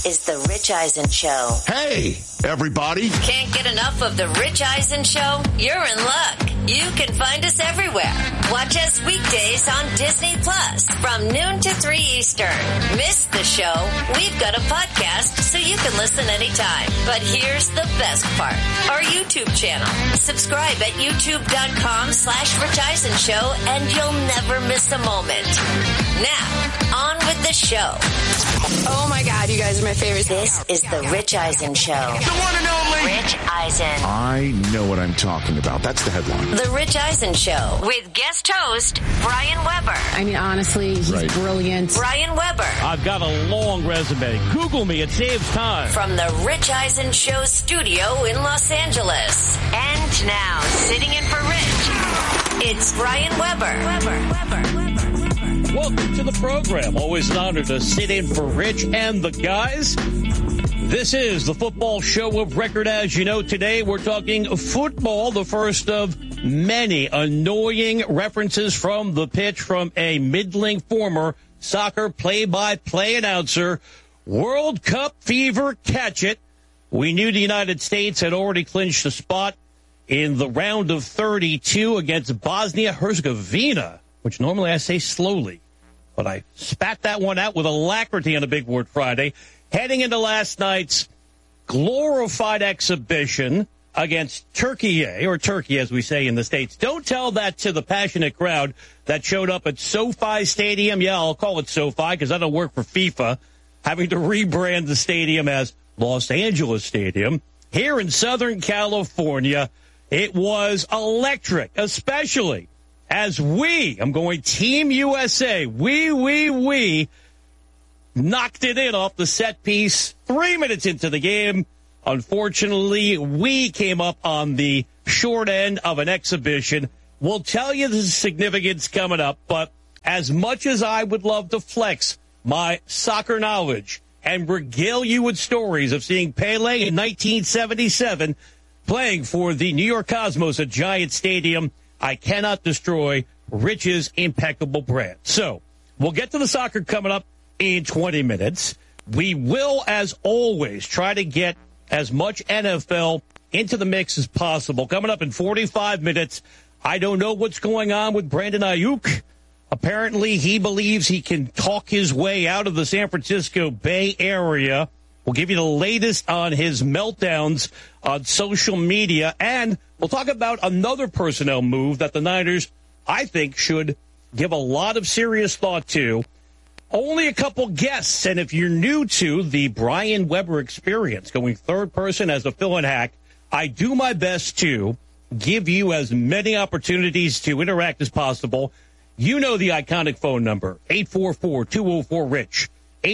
is The Rich Eisen Show. Hey, everybody. Can't get enough of The Rich Eisen Show? You're in luck. You can find us everywhere. Watch us weekdays on Disney Plus from noon to 3 Eastern. Miss the show? We've got a podcast so you can listen anytime. But here's the best part. Our YouTube channel. Subscribe at youtube.com/Rich Eisen Show and you'll never miss a moment. Now, on with the show. Oh my God, you guys are my favorite. This is The Rich Eisen Show. The one and only Rich Eisen. I know what I'm talking about. That's the headline. The Rich Eisen Show with guest host Brian Weber. I mean, honestly, he's brilliant. Brian Weber. I've got a long resume. Google me. It saves time. From the Rich Eisen Show studio in Los Angeles. And now, sitting in for Rich, it's Brian Weber. Welcome to the program. Always an honor to sit in for Rich and the guys. This is the football show of record. As you know, today we're talking football, the first of many annoying references from the pitch from a middling former soccer play-by-play announcer. World Cup fever, catch it. We knew the United States had already clinched a spot in the round of 32 against Bosnia-Herzegovina, which normally I say slowly, but I spat that one out with alacrity on a Big Word Friday. Heading into last night's glorified exhibition against Turkey, or Turkey as we say in the States. Don't tell that to the passionate crowd that showed up at SoFi Stadium. Yeah, I'll call it SoFi because I don't work for FIFA, having to rebrand the stadium as Los Angeles Stadium. Here in Southern California, it was electric, especially as I'm going Team USA, we knocked it in off the set piece 3 minutes into the game. Unfortunately, we came up on the short end of an exhibition. We'll tell you the significance coming up, but as much as I would love to flex my soccer knowledge and regale you with stories of seeing Pele in 1977 playing for the New York Cosmos at Giant Stadium, I cannot destroy Rich's impeccable brand. So we'll get to the soccer coming up in 20 minutes. We will, as always, try to get as much NFL into the mix as possible. Coming up in 45 minutes, I don't know what's going on with Brandon Ayuk. Apparently, he believes he can talk his way out of the San Francisco Bay Area. We'll give you the latest on his meltdowns on social media, and we'll talk about another personnel move that the Niners, I think, should give a lot of serious thought to. Only a couple guests, and if you're new to the Brian Weber experience, going third person as a fill-in hack, I do my best to give you as many opportunities to interact as possible. You know the iconic phone number, 844-204-RICH,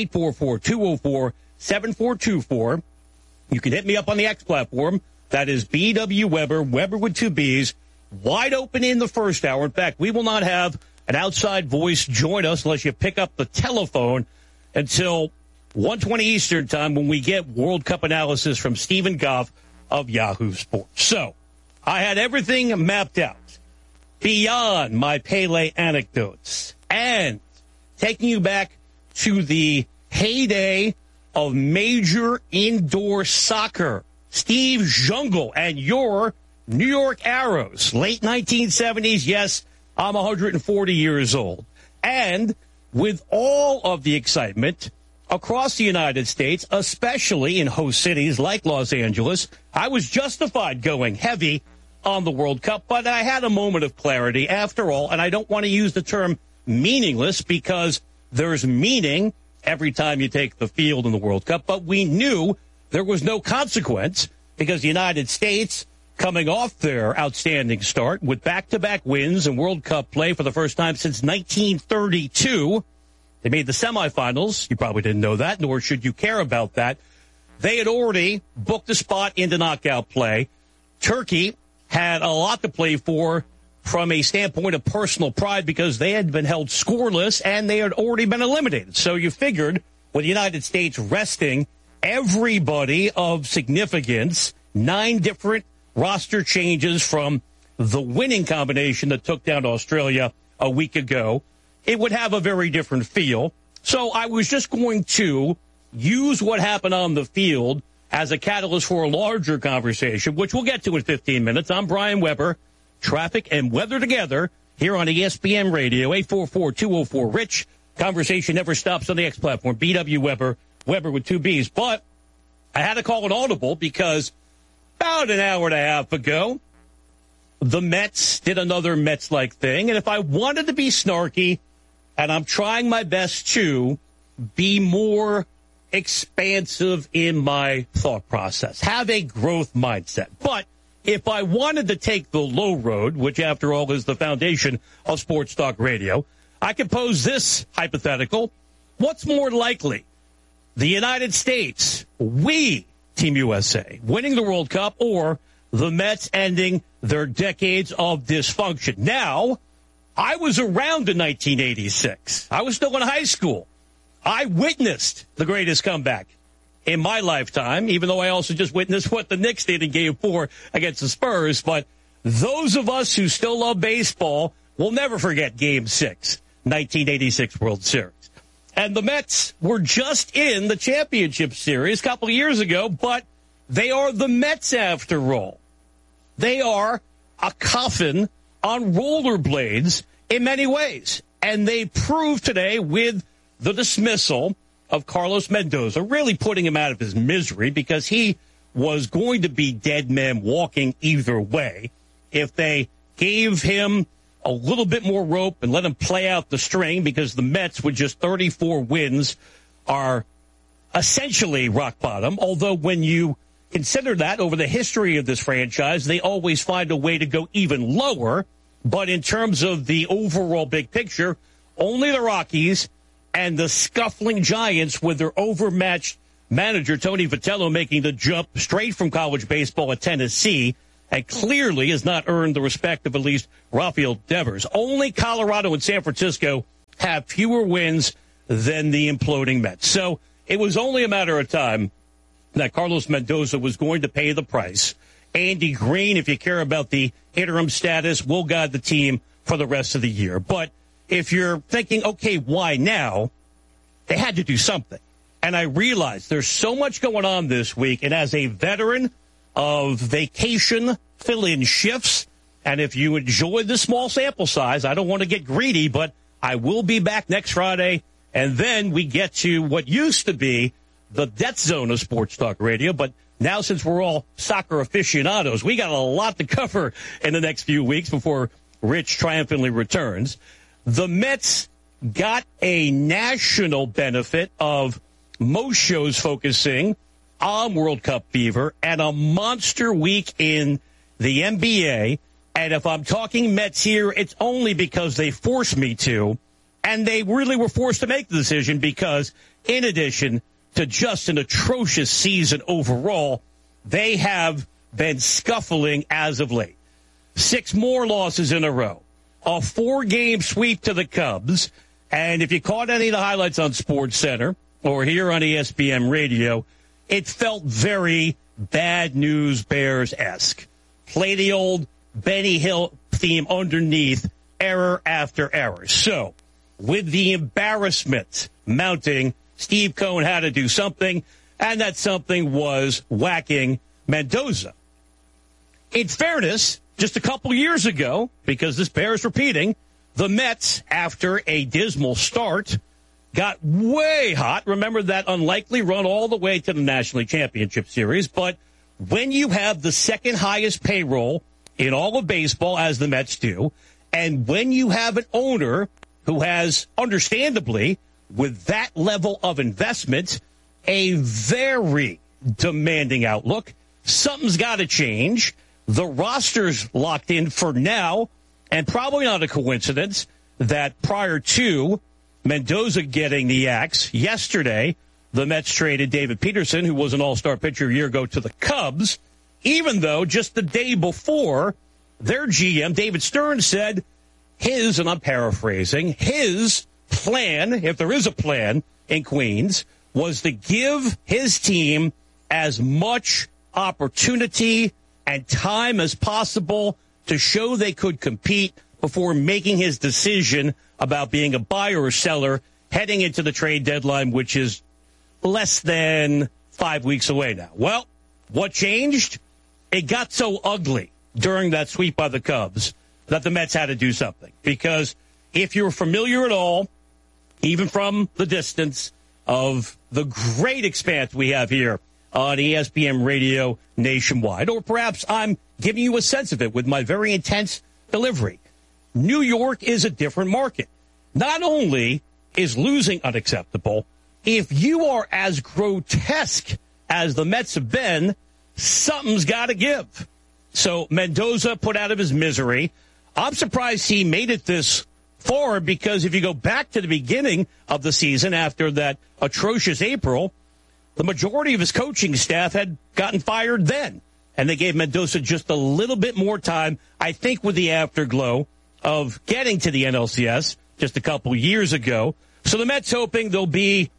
844-204-7424. You can hit me up on the X platform. That is BW Weber, Weber with two B's, wide open in the first hour. In fact, we will not have an outside voice join us unless you pick up the telephone until 1:20 Eastern time when we get World Cup analysis from Stephen Goff of Yahoo Sports. So I had everything mapped out beyond my Pele anecdotes and taking you back to the heyday of major indoor soccer. Steve Jungle and your New York Arrows, late 1970s. Yes, I'm 140 years old. And with all of the excitement across the United States, especially in host cities like Los Angeles, I was justified going heavy on the World Cup, but I had a moment of clarity after all, and I don't want to use the term meaningless because there's meaning every time you take the field in the World Cup, but we knew there was no consequence because the United States, coming off their outstanding start with back-to-back wins in World Cup play for the first time since 1932. They made the semifinals. You probably didn't know that, nor should you care about that. They had already booked a spot into knockout play. Turkey had a lot to play for from a standpoint of personal pride because they had been held scoreless and they had already been eliminated. So you figured with the United States resting everybody of significance, 9 different roster changes from the winning combination that took down Australia a week ago, it would have a very different feel. So I was just going to use what happened on the field as a catalyst for a larger conversation, which we'll get to in 15 minutes. I'm Brian Weber, traffic and weather together here on ESPN Radio, 844-204-RICH. Conversation never stops on the X platform, BW Weber, Weber with 2 B's. But I had to call an audible because about an hour and a half ago, the Mets did another Mets-like thing. And if I wanted to be snarky, and I'm trying my best to be more expansive in my thought process, have a growth mindset. But if I wanted to take the low road, which after all is the foundation of Sports Talk Radio, I could pose this hypothetical. What's more likely? The United States, we, Team USA, winning the World Cup, or the Mets ending their decades of dysfunction? Now, I was around in 1986. I was still in high school. I witnessed the greatest comeback in my lifetime, even though I also just witnessed what the Knicks did in Game 4 against the Spurs. But those of us who still love baseball will never forget Game 6, 1986 World Series. And the Mets were just in the championship series a couple of years ago, but they are the Mets after all. They are a coffin on rollerblades in many ways. And they proved today with the dismissal of Carlos Mendoza, really putting him out of his misery because he was going to be dead man walking either way. If they gave him a little bit more rope and let him play out the string, because the Mets with just 34 wins are essentially rock bottom. Although when you consider that over the history of this franchise, they always find a way to go even lower. But in terms of the overall big picture, only the Rockies and the scuffling Giants with their overmatched manager, Tony Vitello, making the jump straight from college baseball at Tennessee, and clearly has not earned the respect of at least Rafael Devers. Only Colorado and San Francisco have fewer wins than the imploding Mets. So it was only a matter of time that Carlos Mendoza was going to pay the price. Andy Green, if you care about the interim status, will guide the team for the rest of the year. But if you're thinking, okay, why now? They had to do something. And I realize there's so much going on this week. And as a veteran of vacation fill-in shifts, and if you enjoy the small sample size, I don't want to get greedy, but I will be back next Friday. And then we get to what used to be the death zone of Sports Talk Radio. But now, since we're all soccer aficionados, we got a lot to cover in the next few weeks before Rich triumphantly returns. The Mets got a national benefit of most shows focusing on World Cup fever and a monster week in the NBA. And if I'm talking Mets here, it's only because they forced me to. And they really were forced to make the decision because, in addition to just an atrocious season overall, they have been scuffling as of late. 6 more losses in a row. A 4-game sweep to the Cubs. And if you caught any of the highlights on SportsCenter or here on ESPN Radio, it felt very Bad News Bears-esque. Play the old Benny Hill theme underneath, error after error. So, with the embarrassment mounting, Steve Cohen had to do something, and that something was whacking Mendoza. In fairness, just a couple years ago, because this bears repeating, the Mets, after a dismal start, got way hot. Remember that unlikely run all the way to the National League Championship Series. But when you have the second highest payroll in all of baseball, as the Mets do, and when you have an owner who has, understandably, with that level of investment, a very demanding outlook, something's got to change. The roster's locked in for now, and probably not a coincidence that prior to Mendoza getting the axe yesterday, the Mets traded David Peterson, who was an all-star pitcher a year ago, to the Cubs, even though just the day before, their GM, David Stern, said his, and I'm paraphrasing, his plan, if there is a plan in Queens, was to give his team as much opportunity and time as possible to show they could compete before making his decision about being a buyer or seller heading into the trade deadline, which is less than 5 weeks away now. Well, what changed? It got so ugly during that sweep by the Cubs that the Mets had to do something. Because if you're familiar at all, even from the distance of the great expanse we have here on ESPN Radio nationwide, or perhaps I'm giving you a sense of it with my very intense delivery, New York is a different market. Not only is losing unacceptable, if you are as grotesque as the Mets have been, something's got to give. So Mendoza put out of his misery. I'm surprised he made it this far, because if you go back to the beginning of the season after that atrocious April, the majority of his coaching staff had gotten fired then. And they gave Mendoza just a little bit more time, I think, with the afterglow of getting to the NLCS just a couple years ago. So the Mets hoping there'll be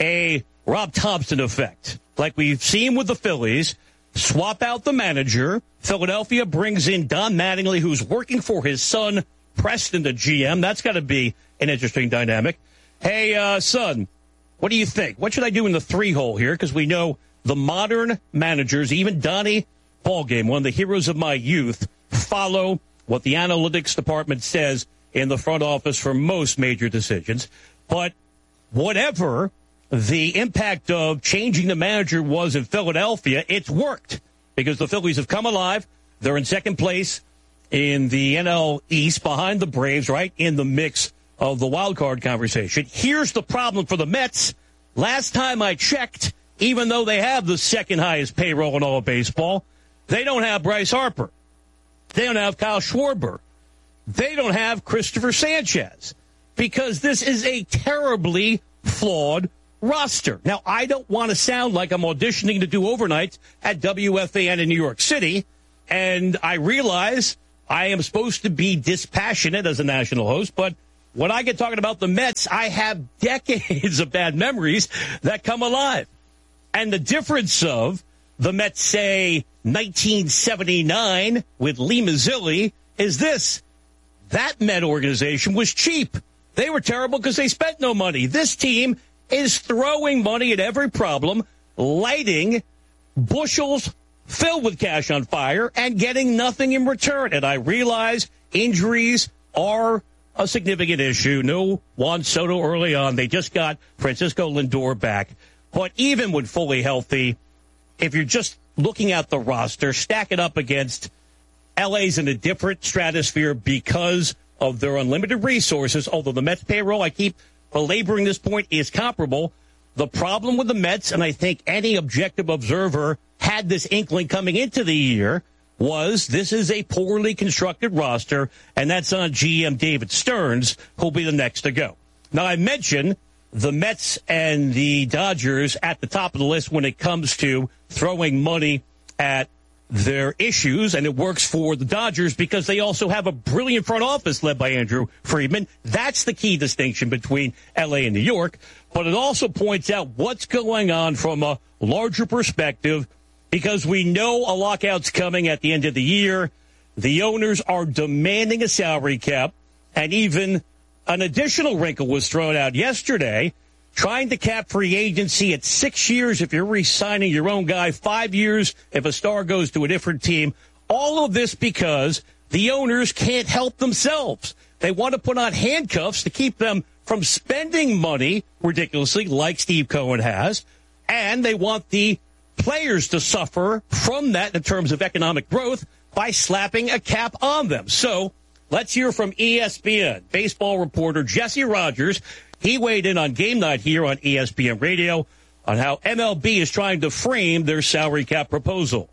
a Rob Thompson effect, like we've seen with the Phillies. Swap out the manager. Philadelphia brings in Don Mattingly, who's working for his son, Preston, the GM. That's got to be an interesting dynamic. Hey, son, what do you think? What should I do in the 3-hole here? Because we know the modern managers, even Donnie Ballgame, one of the heroes of my youth, follow what the analytics department says in the front office for most major decisions. But whatever the impact of changing the manager was in Philadelphia, it's worked, because the Phillies have come alive. They're in second place in the NL East behind the Braves, right in the mix of the wild card conversation. Here's the problem for the Mets. Last time I checked, even though they have the second highest payroll in all of baseball, they don't have Bryce Harper. They don't have Kyle Schwarber. They don't have Christopher Sanchez, because this is a terribly flawed roster. Now, I don't want to sound like I'm auditioning to do overnights at WFAN in New York City, and I realize I am supposed to be dispassionate as a national host, but when I get talking about the Mets, I have decades of bad memories that come alive. And the difference of the Mets, say, 1979 with Lee Mazzilli is this. That Met organization was cheap. They were terrible because they spent no money. This team is throwing money at every problem, lighting bushels filled with cash on fire, and getting nothing in return. And I realize injuries are a significant issue. No Juan Soto early on. They just got Francisco Lindor back. But even when fully healthy, if you're just looking at the roster, stack it up against LA's in a different stratosphere because of their unlimited resources, although the Mets payroll, I keep belaboring this point, is comparable. The problem with the Mets, and I think any objective observer had this inkling coming into the year, was this is a poorly constructed roster, and that's on GM David Stearns, who'll be the next to go. Now, I mentioned the Mets and the Dodgers at the top of the list when it comes to throwing money at their issues, and it works for the Dodgers because they also have a brilliant front office led by Andrew Friedman. That's the key distinction between L.A. and New York. But it also points out what's going on from a larger perspective, because we know a lockout's coming at the end of the year. The owners are demanding a salary cap, and even an additional wrinkle was thrown out yesterday, trying to cap free agency at 6 years if you're re-signing your own guy, 5 years if a star goes to a different team. All of this because the owners can't help themselves. They want to put on handcuffs to keep them from spending money ridiculously, like Steve Cohen has, and they want the players to suffer from that in terms of economic growth by slapping a cap on them. So let's hear from ESPN baseball reporter Jesse Rogers. He weighed in on game night here on ESPN Radio on how MLB is trying to frame their salary cap proposal.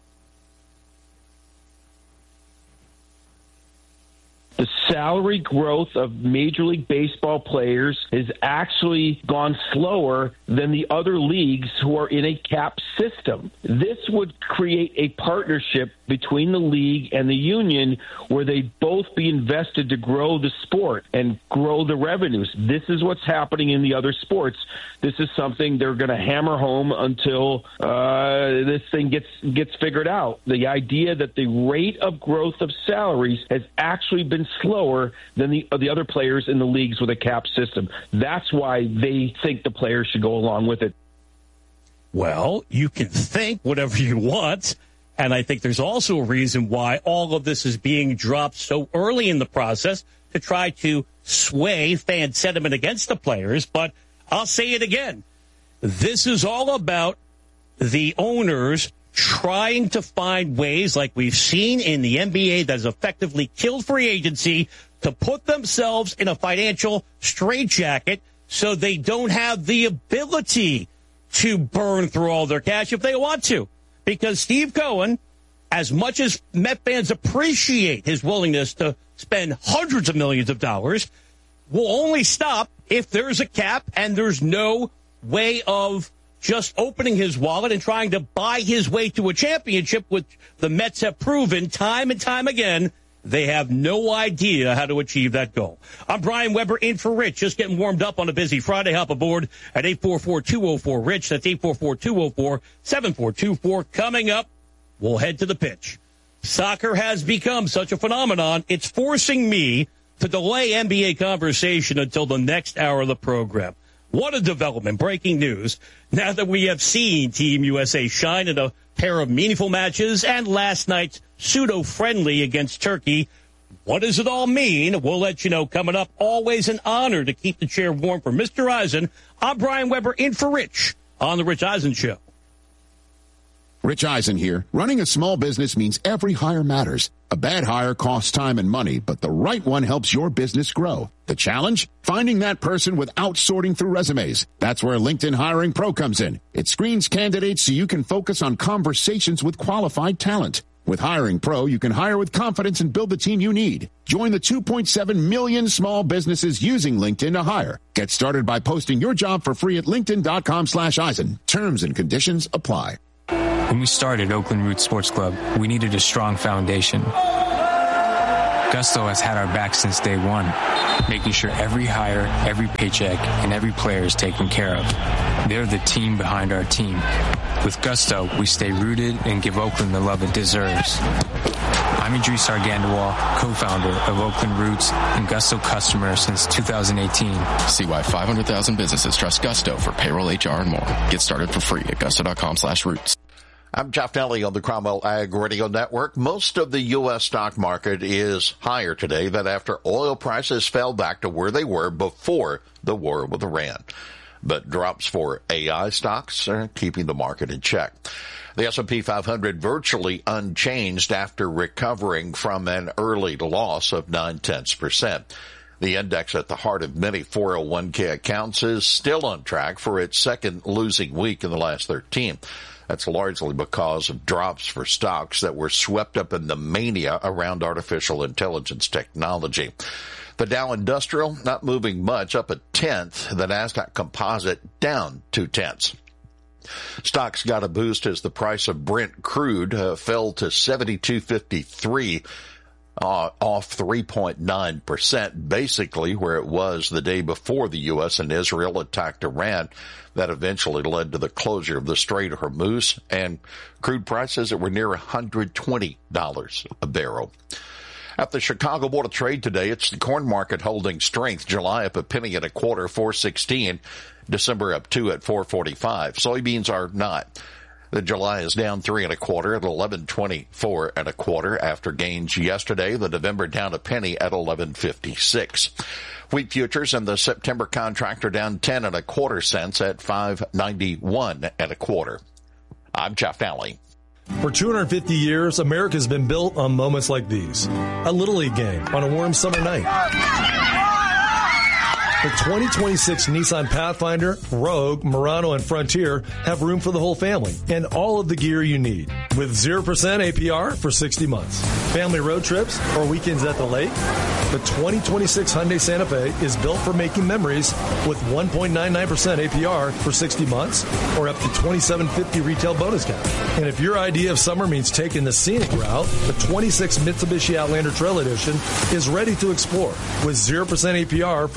The salary growth of Major League Baseball players has actually gone slower than the other leagues who are in a cap system. This would create a partnership between the league and the union where they both be invested to grow the sport and grow the revenues. This is what's happening in the other sports. This is something they're going to hammer home until this thing gets figured out. The idea that the rate of growth of salaries has actually been slower than the other players in the leagues with a cap system. That's why they think the players should go along with it. Well, you can think whatever you want, and I think there's also a reason why all of this is being dropped so early in the process to try to sway fan sentiment against the players. But I'll say it again. This is all about the owners trying to find ways, like we've seen in the NBA, that has effectively killed free agency, to put themselves in a financial straitjacket so they don't have the ability to burn through all their cash if they want to. Because Steve Cohen, as much as Met fans appreciate his willingness to spend hundreds of millions of dollars, will only stop if there's a cap and there's no way of just opening his wallet and trying to buy his way to a championship, which the Mets have proven time and time again they have no idea how to achieve that goal. I'm Brian Weber in for Rich, just getting warmed up on a busy Friday. Hop aboard at 844-204-RICH. That's 844-204-7424. Coming up, we'll head to the pitch. Soccer has become such a phenomenon, it's forcing me to delay NBA conversation until the next hour of the program. What a development. Breaking news. Now that we have seen Team USA shine in a pair of meaningful matches and last night's pseudo-friendly against Turkey, what does it all mean? We'll let you know coming up. Always an honor to keep the chair warm for Mr. Eisen. I'm Brian Weber in for Rich on The Rich Eisen Show. Rich Eisen here. Running a small business means every hire matters. A bad hire costs time and money, but the right one helps your business grow. The challenge? Finding that person without sorting through resumes. That's where LinkedIn Hiring Pro comes in. It screens candidates so you can focus on conversations with qualified talent. With Hiring Pro, you can hire with confidence and build the team you need. Join the 2.7 million small businesses using LinkedIn to hire. Get started by posting your job for free at linkedin.com/Eisen. Terms and conditions apply. When we started Oakland Roots Sports Club, we needed a strong foundation. Gusto has had our back since day one, making sure every hire, every paycheck, and every player is taken care of. They're the team behind our team. With Gusto, we stay rooted and give Oakland the love it deserves. I'm Idris Argandawal, co-founder of Oakland Roots and Gusto customer since 2018. See why 500,000 businesses trust Gusto for payroll, HR, and more. Get started for free at gusto.com/roots. I'm Jeff Daly on the Cromwell Ag Radio Network. Most of the U.S. stock market is higher today than after oil prices fell back to where they were before the war with Iran. But drops for AI stocks are keeping the market in check. The S&P 500 virtually unchanged after recovering from an early loss of 0.9%. The index at the heart of many 401k accounts is still on track for its second losing week in the last 13. That's largely because of drops for stocks that were swept up in the mania around artificial intelligence technology. The Dow Industrial not moving much, up 0.1. The NASDAQ Composite down 0.2. Stocks got a boost as the price of Brent crude fell to $72.53. Off 3.9%, basically where it was the day before the U.S. and Israel attacked Iran. That eventually led to the closure of the Strait of Hormuz and crude prices that were near $120 a barrel. At the Chicago Board of Trade today, it's the corn market holding strength. July up 1 penny and a quarter, 4.16. December up 2 at 4.45. Soybeans are not. The July is down 3 and a quarter at 11.24 and a quarter after gains yesterday. The November down 1 penny at 11.56. Wheat futures and the September contract are down 10 and a quarter cents at 5.91 and a quarter. I'm Jeff Daly. For 250 years, America's been built on moments like these. A Little League game on a warm summer night. The 2026 Nissan Pathfinder, Rogue, Murano, and Frontier have room for the whole family and all of the gear you need. With 0% APR for 60 months. Family road trips or weekends at the lake. The 2026 Hyundai Santa Fe is built for making memories with 1.99% APR for 60 months or up to $2,750 retail bonus cap. And if your idea of summer means taking the scenic route, the 26 Mitsubishi Outlander Trail Edition is ready to explore with 0% APR for 72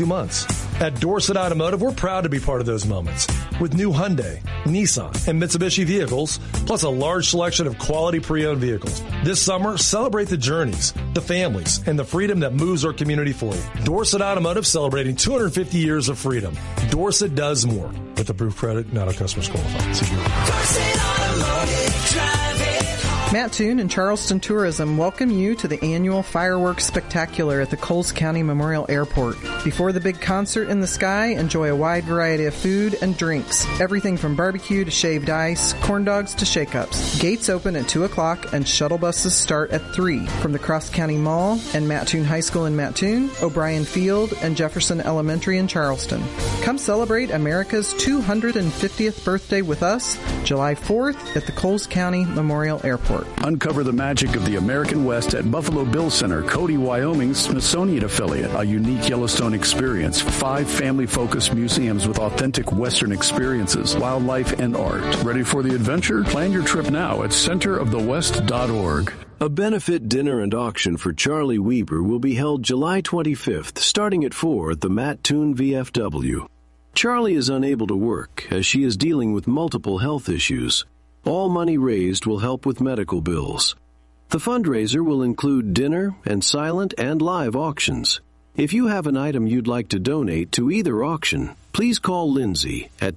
2 months. At Dorset Automotive, we're proud to be part of those moments with new Hyundai, Nissan, and Mitsubishi vehicles, plus a large selection of quality pre-owned vehicles. This summer, celebrate the journeys, the families, and the freedom that moves our community forward. Dorset Automotive celebrating 250 years of freedom. Dorset does more. With approved credit, not a customer's qualified. See you. Dorset Automotive, drive it. Matt Toon and Charleston Tourism welcome you to the annual Fireworks Spectacular at the Coles County Memorial Airport. Before the big concert in the sky, enjoy a wide variety of food and drinks. Everything from barbecue to shaved ice, corn dogs to shake-ups. Gates open at 2 o'clock and shuttle buses start at 3 from the Cross County Mall and Mattoon High School in Mattoon, O'Brien Field, and Jefferson Elementary in Charleston. Come celebrate America's 250th birthday with us, July 4th at the Coles County Memorial Airport. Uncover the magic of the American West at Buffalo Bill Center, Cody, Wyoming's Smithsonian affiliate. A unique Yellowstone experience. 5 family-focused museums with authentic Western experiences, wildlife, and art. Ready for the adventure? Plan your trip now at centerofthewest.org. A benefit dinner and auction for Charlie Weber will be held July 25th, starting at 4 at the Matt Toon VFW. Charlie is unable to work as she is dealing with multiple health issues. All money raised will help with medical bills. The fundraiser will include dinner and silent and live auctions. If you have an item you'd like to donate to either auction, please call Lindsay at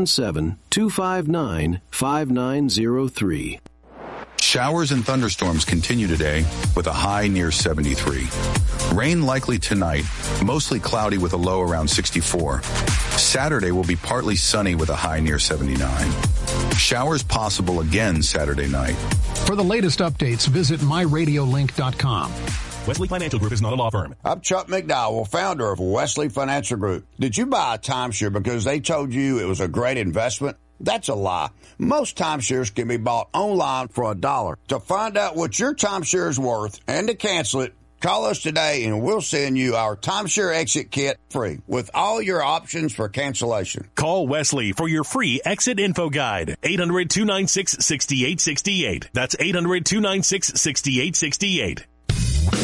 217-259-5903. Showers and thunderstorms continue today with a high near 73. Rain likely tonight, mostly cloudy with a low around 64. Saturday will be partly sunny with a high near 79. Showers possible again Saturday night. For the latest updates, visit myradiolink.com. Wesley Financial Group is not a law firm. I'm Chuck McDowell, founder of Wesley Financial Group. Did you buy a timeshare because they told you it was a great investment? That's a lie. Most timeshares can be bought online for $1. To find out what your timeshare is worth and to cancel it, call us today and we'll send you our timeshare exit kit free with all your options for cancellation. Call Wesley for your free exit info guide. 800-296-6868. That's 800-296-6868.